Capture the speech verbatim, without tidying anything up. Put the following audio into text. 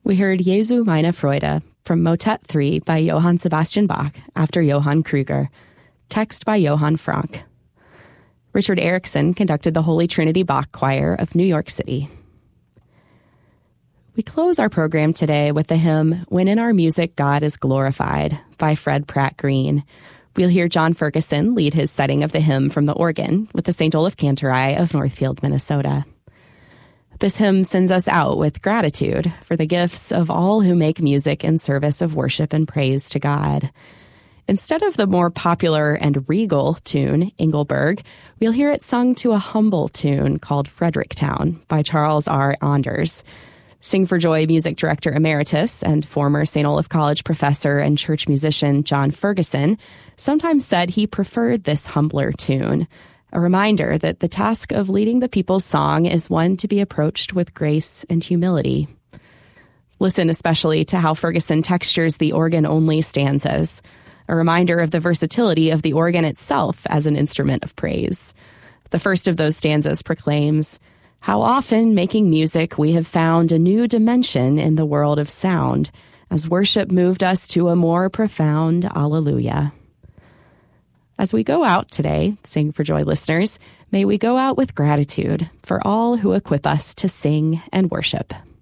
We heard Jesu meine Freude from Motet three by Johann Sebastian Bach after Johann Krüger, text by Johann Frank. Richard Erickson conducted the Holy Trinity Bach Choir of New York City. We close our program today with the hymn, When in Our Music God is Glorified, by Fred Pratt Green. We'll hear John Ferguson lead his setting of the hymn from the organ with the Saint Olaf Cantori of Northfield, Minnesota. This hymn sends us out with gratitude for the gifts of all who make music in service of worship and praise to God. Instead of the more popular and regal tune, Engelberg, we'll hear it sung to a humble tune called Fredericktown by Charles R. Anders. Sing for Joy music director emeritus and former Saint Olaf College professor and church musician John Ferguson sometimes said he preferred this humbler tune, a reminder that the task of leading the people's song is one to be approached with grace and humility. Listen especially to how Ferguson textures the organ-only stanzas, a reminder of the versatility of the organ itself as an instrument of praise. The first of those stanzas proclaims, "How often, making music, we have found a new dimension in the world of sound, as worship moved us to a more profound Alleluia." As we go out today, Sing for Joy listeners, may we go out with gratitude for all who equip us to sing and worship.